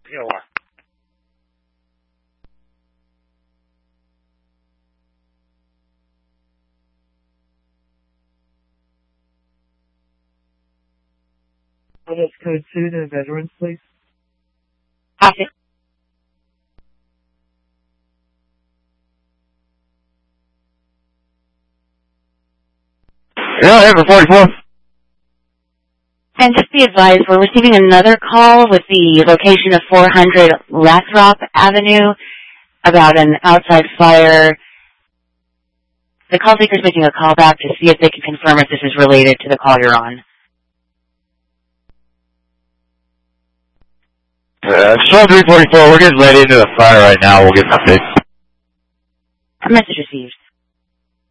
You know what? That's code 2 to veterans, please. Copy. Yeah, Amber 44. And just be advised, we're receiving another call with the location of 400 Lathrop Avenue about an outside fire. The call taker is making a call back to see if they can confirm if this is related to the call you're on. Storm 344, we're getting ready into the fire right now. We'll get an update. Message received.